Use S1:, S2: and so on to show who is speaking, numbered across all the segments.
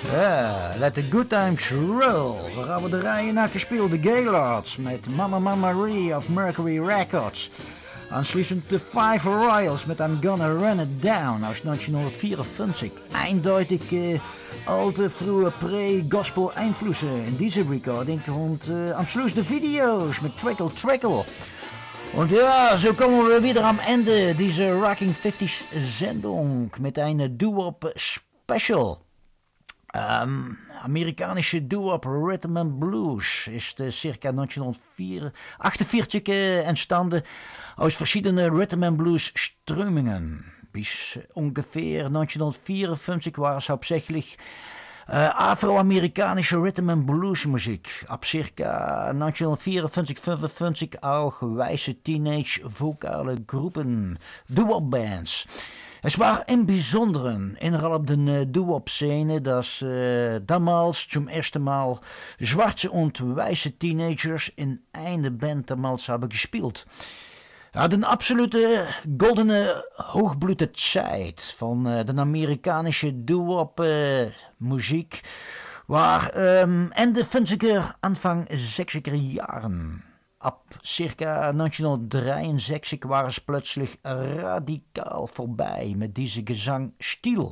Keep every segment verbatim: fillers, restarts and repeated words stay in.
S1: Ja, let the good times roll. We gaan de rijen naar gespeelde Gaylords met Mama Mama Marie of Mercury Records. Anschließend de Five Royals met I'm Gonna Run It Down aus negentienhonderdvierundfünfzig. Eindeutig äh, alte, frühe Pre-Gospel-Einflüsse in diese Recording und äh, am Schluss de Videos mit Trickle Trickle. Und ja, so kommen wir wieder am Ende dieser Rocking fifties Sendung mit einer Doo-Wop Special. Um, Amerikanische Doo-Wop Rhythm and Blues ist äh, circa negenzehnhundertachtundvierzig äh, entstanden aus verschiedenen Rhythm and Blues Strömungen. Bis ungefähr negenzehnhundertvierundfünfzig war es hauptsächlich äh, afro-amerikanische Rhythm and Blues Musik. Ab circa negenzehnhundertvierundfünfzig, fünfundfünfzig auch weiße Teenage-vokale Gruppen, Doo-Wop-Bands. Es war im Besonderen innerhalb der Doo-Wop-Szene, dass äh, damals zum ersten Mal schwarze und weiße Teenagers in einer Band damals haben gespielt. Ja, de absolute goldene Hochblütezeit van äh, de Amerikanische Doo-Wop-Musik äh, war ähm, Ende fünfziger, Anfang sechziger Jahren. Ab circa negenzehnhundertdreiundsechzig war es plötzlich radicaal voorbij met deze Gesangsstil.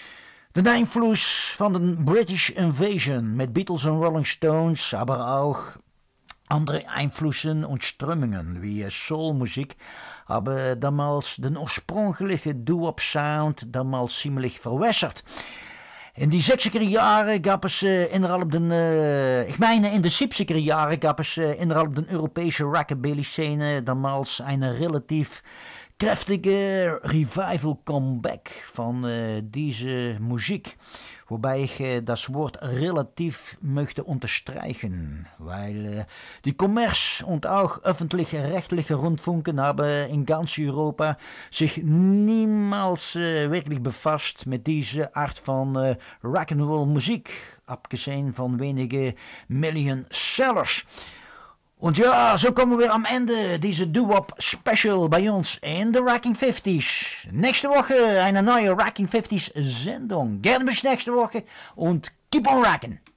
S1: De Einfluss van de British Invasion met Beatles en Rolling Stones, aber auch andere Einflüssen und Strömungen wie Soulmusik haben damals den oorspronkelijke Doo-Wop-Sound damals ziemlich verwässert. In die zesziger Jahre gab es äh, innerhalb den, äh, ich meine in de siebziger Jahre gab es äh, innerhalb den europäischen Rockabilly-Szene damals eine relativ kräftige Revival-Comeback von äh, diese Musik. Wobei ich äh, das Wort relativ möchte unterstreichen, weil äh, die Kommerz und auch öffentliche rechtliche Rundfunken haben in ganz Europa sich niemals äh, wirklich befasst mit dieser Art von äh, Rock'n'Roll Musik, abgesehen von wenige Million Sellers. Und ja, so kommen wir am Ende dieser Doo-Wop Special bei uns in der Rocking fifties. Nächste Woche eine neue Rocking fifties Sendung. Gerne bis nächste Woche und keep on rocking.